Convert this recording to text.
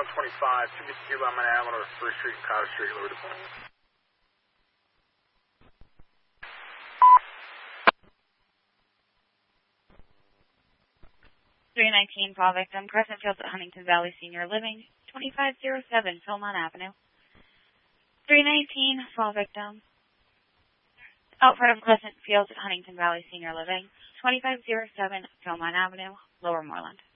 252 Lemon Avenue, 1st Street, Cotter Street, Lower Deployment. 319, fall victim, Crescent Fields at Huntington Valley Senior Living, 2507 Philmont Avenue. 319, fall victim, out front of Crescent Fields at Huntington Valley Senior Living, 2507 Philmont Avenue, Lower Moreland.